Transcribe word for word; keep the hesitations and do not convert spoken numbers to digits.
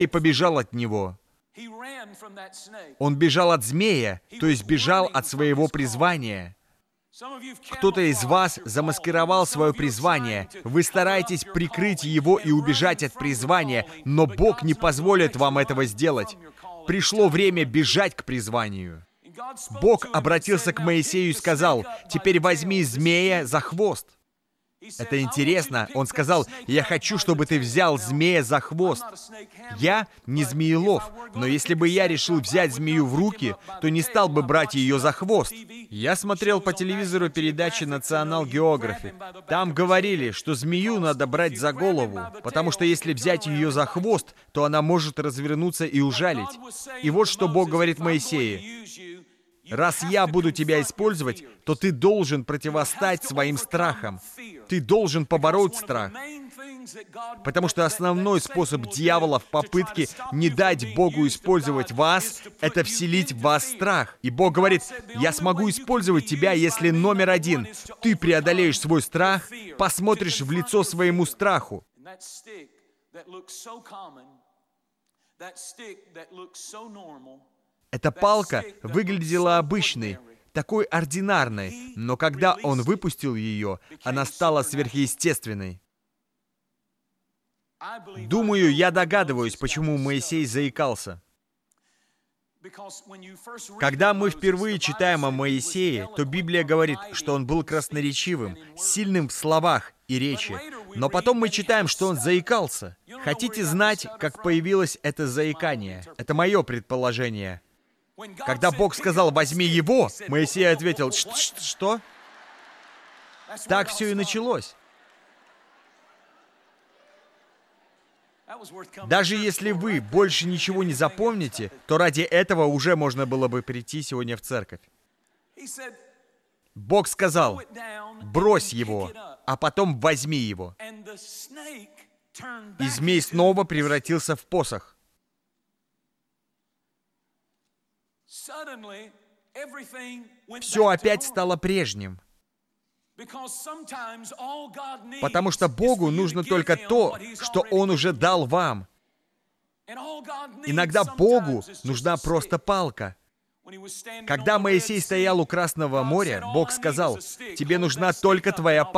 и побежал от него. Он бежал от змея, то есть бежал от своего призвания. Кто-то из вас замаскировал свое призвание. Вы стараетесь прикрыть его и убежать от призвания, но Бог не позволит вам этого сделать. Пришло время бежать к призванию. Бог обратился к Моисею и сказал: «Теперь возьми змея за хвост». Это интересно. Он сказал: «Я хочу, чтобы ты взял змея за хвост». Я не змеелов, но если бы я решил взять змею в руки, то не стал бы брать ее за хвост. Я смотрел по телевизору передачи National Geographic. Там говорили, что змею надо брать за голову, потому что если взять ее за хвост, то она может развернуться и ужалить. И вот что Бог говорит Моисею: «Раз я буду тебя использовать, то ты должен противостать своим страхам. Ты должен побороть страх». Потому что основной способ дьявола в попытке не дать Богу использовать вас — это вселить в вас страх. И Бог говорит: «Я смогу использовать тебя, если номер один — ты преодолеешь свой страх, посмотришь в лицо своему страху». Эта палка выглядела обычной, такой ординарной, но когда он выпустил ее, она стала сверхъестественной. Думаю, я догадываюсь, почему Моисей заикался. Когда мы впервые читаем о Моисее, то Библия говорит, что он был красноречивым, сильным в словах и речи. Но потом мы читаем, что он заикался. Хотите знать, как появилось это заикание? Это мое предположение. Когда Бог сказал: «Возьми его», Моисей ответил: «Что?» Так все и началось. Даже если вы больше ничего не запомните, то ради этого уже можно было бы прийти сегодня в церковь. Бог сказал: «Брось его, а потом возьми его». И змей снова превратился в посох. Все опять стало прежним. Потому что Богу нужно только то, что Он уже дал вам. Иногда Богу нужна просто палка. Когда Моисей стоял у Красного моря, Бог сказал: «Тебе нужна только твоя палка».